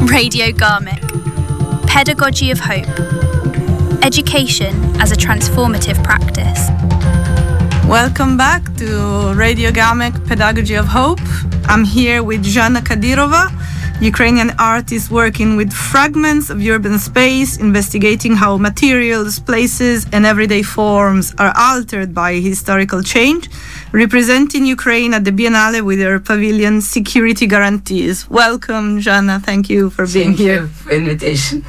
Radio Garmic. Pedagogy of Hope. Education as a transformative practice. Welcome back to Radio Garmic, Pedagogy of Hope. I'm here with Zhanna Kadyrova, Ukrainian artist working with fragments of urban space, investigating how materials, places, and everyday forms are altered by historical change, representing Ukraine at the Biennale with her pavilion Security Guarantees. Welcome, Zhanna. Thank you for being here. Thank you for the invitation.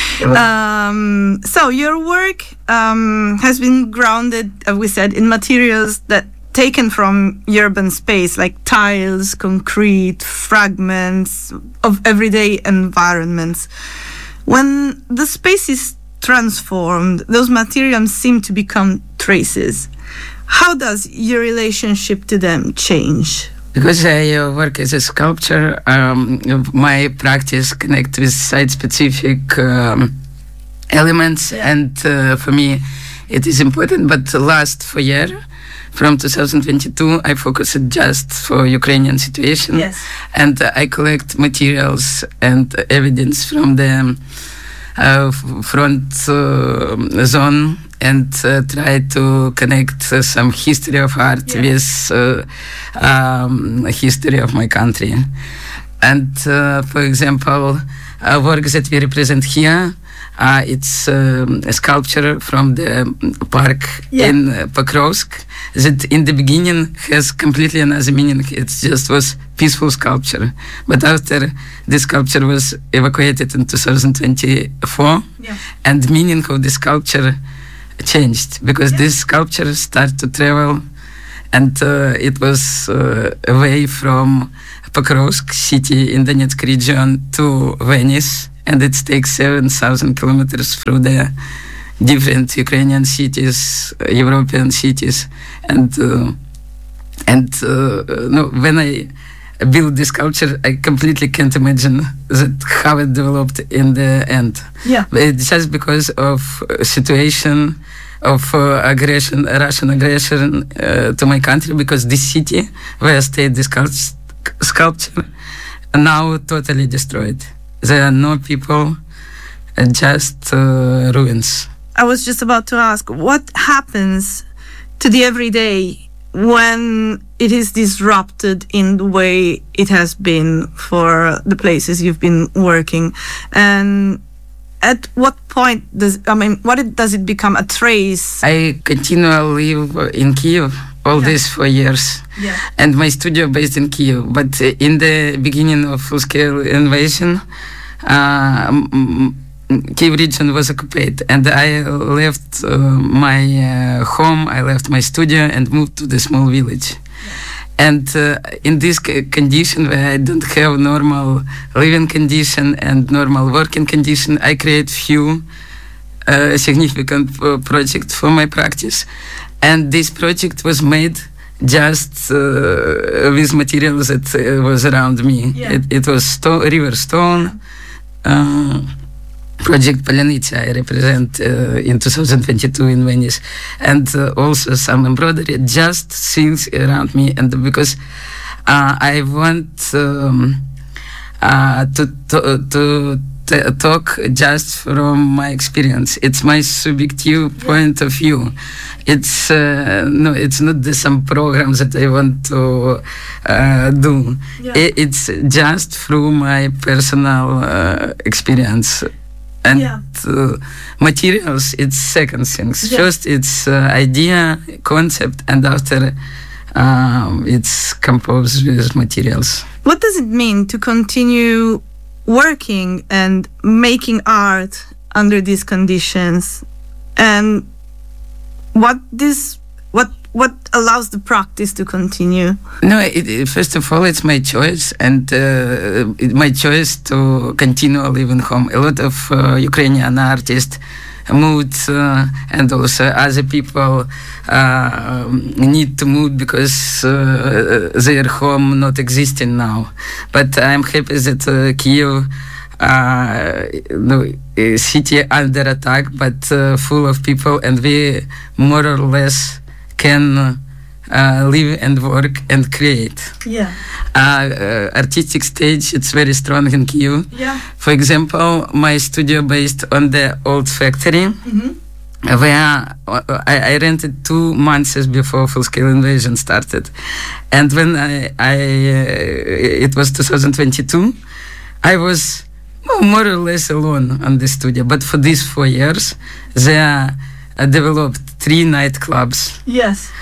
So your work has been grounded, as we said, in materials that taken from urban space, like tiles, concrete, fragments of everyday environments. When the space is transformed, those materials seem to become traces. How does your relationship to them change? Because I work as a sculptor, my practice connects with site-specific elements, and for me it is important. But the last 4 years, from 2022, I focused just for Ukrainian situation, Yes. and I collect materials and evidence from the front zone, and try to connect some history of art with history of my country. And for example, a work that we represent here, it's a sculpture from the park in Pokrovsk that in the beginning has completely another meaning. It just was peaceful sculpture. But after this sculpture was evacuated in 2024, and the meaning of the sculpture changed, because this sculpture started to travel, and it was away from Pokrovsk city in Donetsk region to Venice, and it takes 7,000 kilometers through the different Ukrainian cities, European cities, and when I build this sculpture, I completely can't imagine how it developed in the end. It's just because of situation of aggression, Russian aggression to my country, because this city where I stayed this sculpture now totally destroyed. There are no people, just ruins. I was just about to ask, what happens to the everyday when it is disrupted in the way it has been for the places you've been working? And at what point does it become a trace? I continually live in Kiev all these 4 years, and my studio based in Kiev. But in the beginning of full-scale invasion, Kiev region was occupied, and I left my home, I left my studio and moved to the small village. And in this condition where I don't have normal living condition and normal working condition, I create few significant projects for my practice. And this project was made just with materials that was around me. It was river stone, Project Polyanica I represent in 2022 in Venice, and also some embroidery, just things around me. And because I want to talk just from my experience. It's my subjective point of view. It's it's not some programs that I want to do. It's just through my personal experience. And materials, it's second things. First, it's idea, concept, and after it's composed with materials. What does it mean to continue working and making art under these conditions? And what allows the practice to continue? No, first of all, it's my choice, and my choice to continue living home. A lot of Ukrainian artists moved, and also other people need to move because their home not existing now. But I'm happy that Kiev, city under attack, but full of people, and we more or less can live and work and create. Yeah. Artistic stage, it's very strong in Kyiv. Yeah. For example, my studio based on the old factory, where I rented 2 months before full-scale invasion started. And when it was 2022, I was more or less alone on the studio. But for these 4 years, they developed 3 nightclubs. Yes.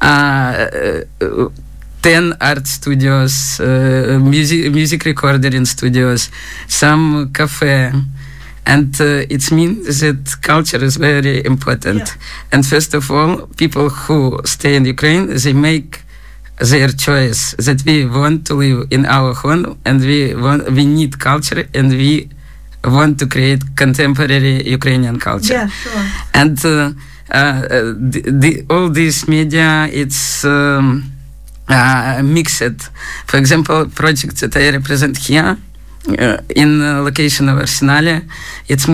10 art studios, music recording studios, some cafe. And it means that culture is very important. Yeah. And first of all, people who stay in Ukraine, they make their choice that we want to live in our home, and we need culture, and we want to create contemporary Ukrainian culture. Yeah, sure. And all this media, it's mixed. For example, project that I represent here, in location of Arsenale, it's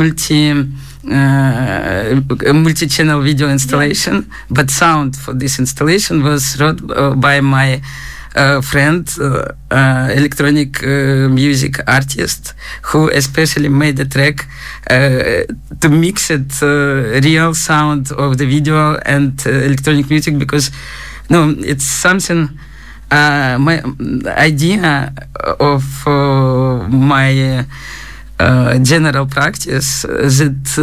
multi-channel video installation, but sound for this installation was wrote by my friend, electronic music artist, who especially made a track to mix it real sound of the video and electronic music, because it's something. My idea of my general practice that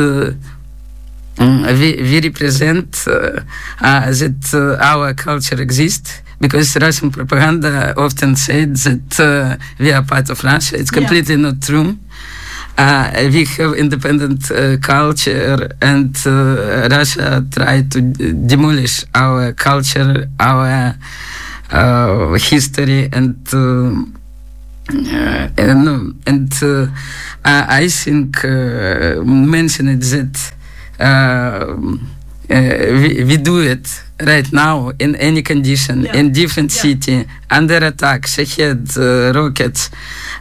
we represent that our culture exists, because Russian propaganda often said that we are part of Russia. It's completely not true. We have independent culture, and Russia tried to demolish our culture, our history, and I think mentioned that we do it right now in any condition, in different city, under attack, Shahed, rockets.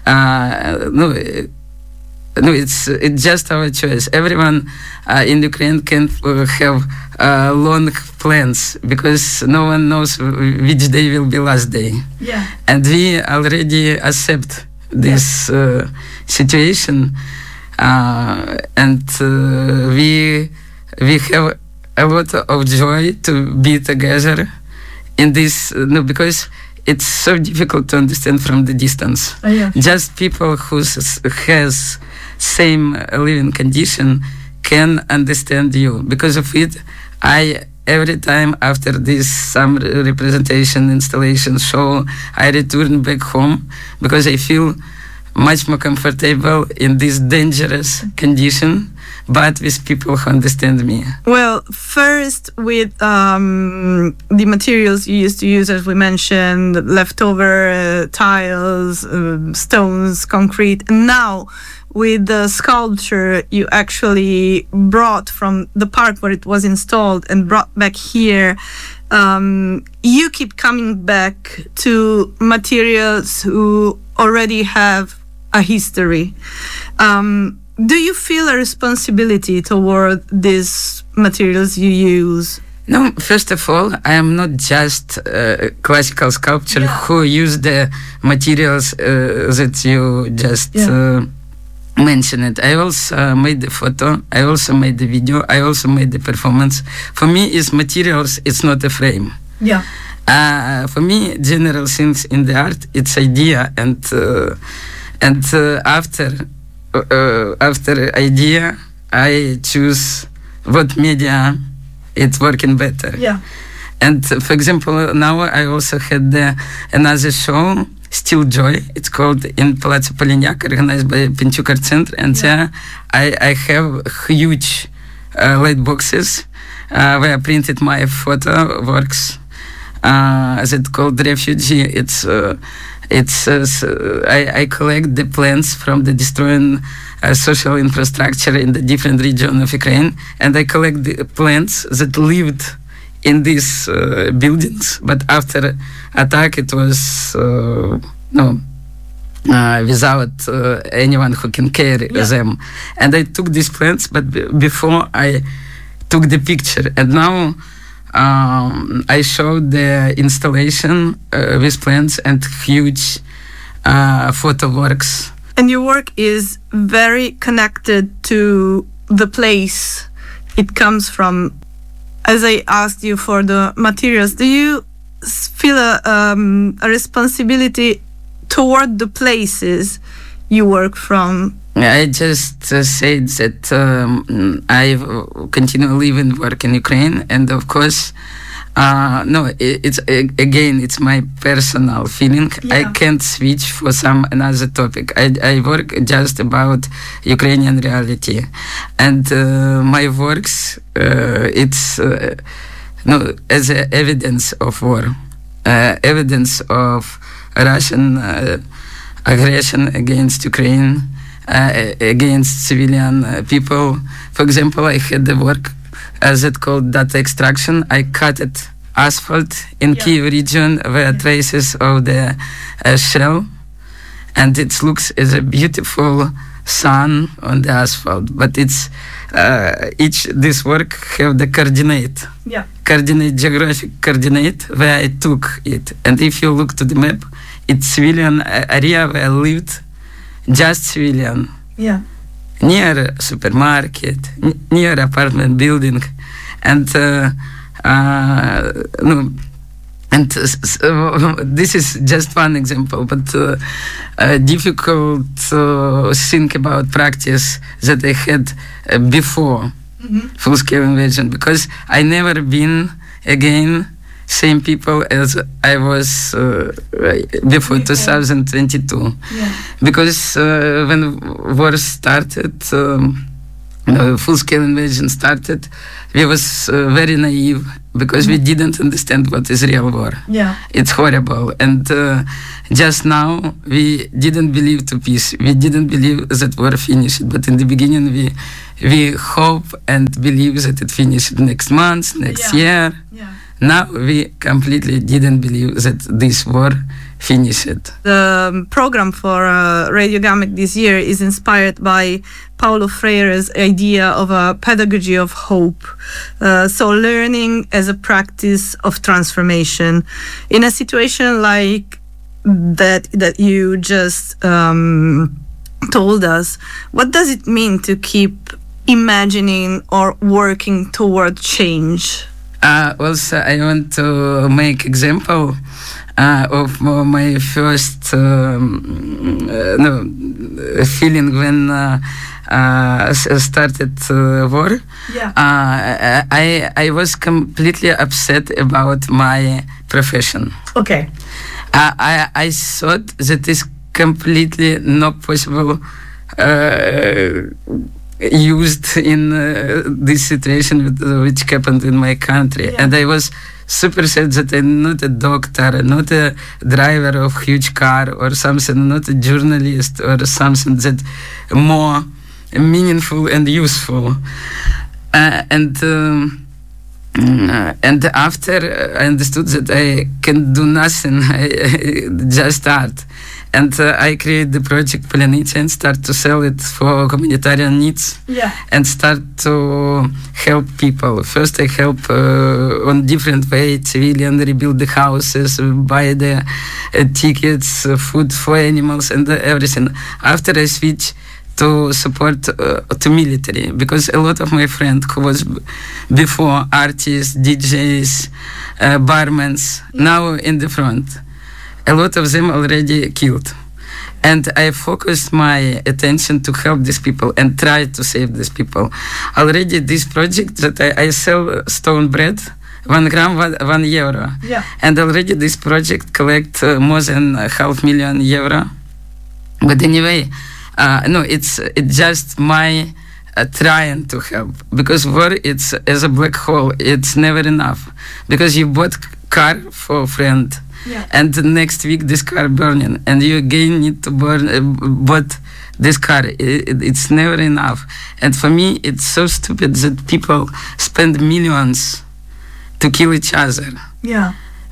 It's just our choice. Everyone in Ukraine can have long plans, because no one knows which day will be last day. Yeah. And we already accept this situation, and we have a lot of joy to be together in this, because it's so difficult to understand from the distance. Just people who has same living condition can understand you. Because of it, every time after this some representation, installation, show, I return back home, because I feel much more comfortable in this dangerous condition, but with people who understand me. Well, first with the materials you used to use, as we mentioned, leftover tiles, stones, concrete, and now with the sculpture you actually brought from the park where it was installed and brought back here. You keep coming back to materials who already have a history. Do you feel a responsibility toward these materials you use? No, first of all, I am not just a classical sculptor who use the materials that you just mentioned. I also made the photo, I also made the video, I also made the performance. For me, it's materials, it's not a frame. Yeah. For me, general things in the art, it's idea, and after idea, I choose what media it's working better. Yeah. And for example, now I also had another show, Still Joy. It's called in Palazzo Polignac, organized by Pinchuk Art Center, and there I have huge light boxes where I printed my photo works. That called Refugee. I collect the plants from the destroying social infrastructure in the different regions of Ukraine, and I collect the plants that lived in these buildings, but after attack it was without anyone who can carry them. And I took these plants, but before I took the picture, and now I showed the installation with plants and huge photo works. And your work is very connected to the place it comes from. As I asked you for the materials, do you feel a responsibility toward the places you work from? I just said that I continue live and work in Ukraine, and of course, it's my personal feeling. Yeah. I can't switch for some another topic. I work just about Ukrainian reality, and my works it's as a evidence of war, evidence of Russian aggression against Ukraine. Against civilian people. For example, I had the work as it called data extraction. I cut asphalt in Kyiv region where traces of the shell, and it looks as a beautiful sun on the asphalt. But it's this work have the geographic coordinate where I took it. And if you look to the map, it's civilian area where I lived. Just civilian. Yeah. Near supermarket, near apartment building, and this is just one example, but difficult to think about practice that I had before full-scale invasion, because I never been again same people as I was before 2022. Yeah. Because when war started, full-scale invasion started, we was very naive because we didn't understand what is real war. Yeah. It's horrible. And just now, we didn't believe to peace. We didn't believe that war finished. But in the beginning, we hope and believe that it finished next month, next year. Yeah. Now we completely didn't believe that this war finished. The program for Radio Gamek this year is inspired by Paulo Freire's idea of a pedagogy of hope. So learning as a practice of transformation. In a situation like that you just told us, what does it mean to keep imagining or working toward change? Also, I want to make example of my first feeling when started war. Yeah. I was completely upset about my profession. Okay. I thought that is completely not possible used in this situation which happened in my country. And I was super sad that I'm not a doctor, not a driver of huge car or something, not a journalist or something that more meaningful and useful. And after I understood that I can do nothing, I just start. And I create the project Polyanita and start to sell it for humanitarian needs. Yeah. And start to help people. First I help on different way, civilian, rebuild the houses, buy the tickets, food for animals and everything. After I switch to support to military, because a lot of my friends who was before artists, DJs, barmen, now in the front. A lot of them already killed. And I focused my attention to help these people and try to save these people. Already this project that I sell stone bread, 1 gram, €1. Yeah. And already this project collect more than €500,000. But anyway, it's just my trying to help, because war it's as a black hole. It's never enough, because you bought car for a friend. Yeah. And the next week this car burning, and you again need to but this car, it's never enough. And for me, it's so stupid that people spend millions to kill each other. Yeah.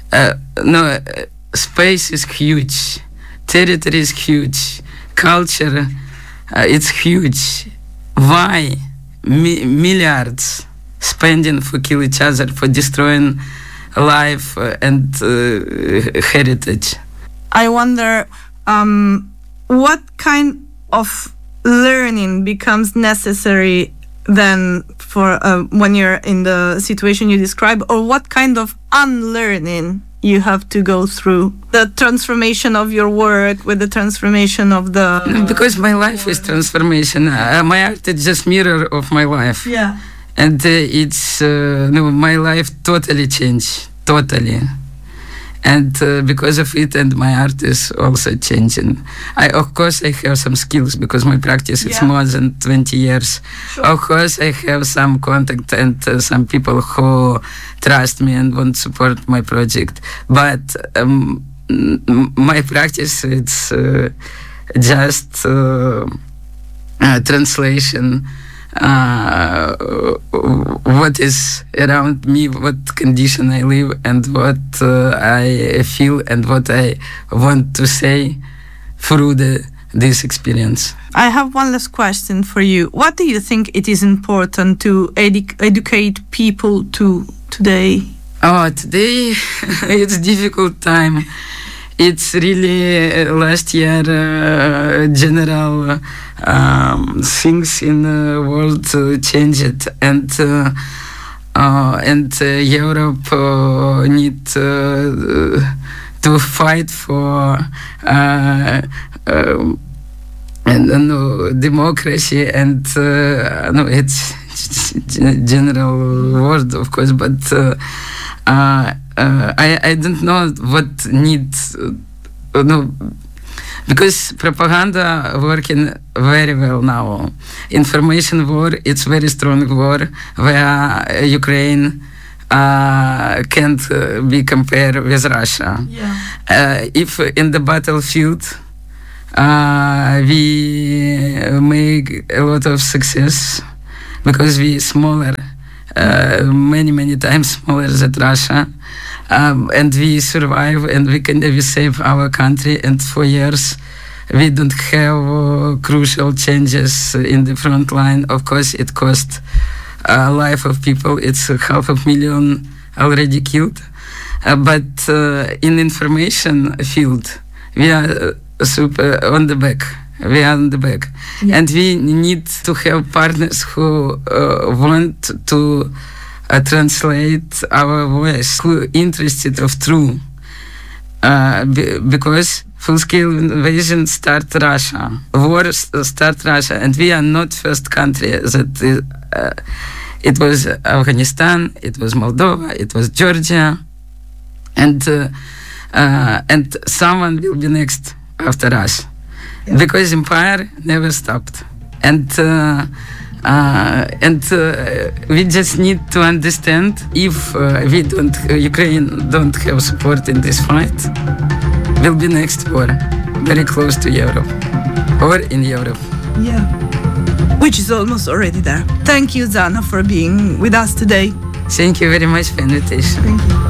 Space is huge, territory is huge, culture, it's huge. Why milliards spending for kill each other, for destroying life and heritage. I wonder what kind of learning becomes necessary then for when you're in the situation you describe, or what kind of unlearning you have to go through the transformation of your work with the transformation of the because my life is transformation. My art is just mirror of my life. Yeah. And it's my life totally changed, totally. And because of it, and my art is also changing. Of course, I have some skills because my practice is more than 20 years. Sure. Of course, I have some contact and some people who trust me and want to support my project. But my practice, it's just translation. What is around me, what condition I live, and what I feel, and what I want to say through this experience. I have one last question for you. What do you think it is important to educate people to today? Oh, today it's difficult time. It's really last year general things in the world changed, and Europe need to fight for democracy, and it's general word, of course, but I don't know what needs because propaganda working very well now. Information war, it's very strong war where Ukraine can't be compared with Russia. Yeah. If in the battlefield we make a lot of success because we smaller, many times smaller than Russia. And we survive, and we save our country. And for years, we don't have crucial changes in the front line. Of course, it cost life of people. It's 500,000 already killed. But in information field, we are super on the back. We are on the back, and we need to have partners who want to translate our voice, who interested of true, because full-scale invasion start Russia, war start Russia, and we are not first country that it was Afghanistan, it was Moldova, it was Georgia, and someone will be next after us, because empire never stopped, and we just need to understand if Ukraine don't have support in this fight, will be next war very close to Europe or in Europe. Yeah, which is almost already there. Thank you, Zana, for being with us today. Thank you very much for the invitation. Thank you.